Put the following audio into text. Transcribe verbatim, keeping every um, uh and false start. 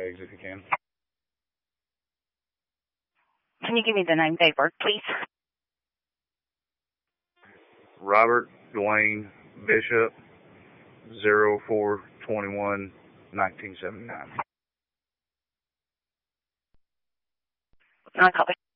tags if you can. Can you give me the name, date, birth, please? Robert Dwayne Bishop, zero four twenty-one nineteen seventy-nine. Not copy.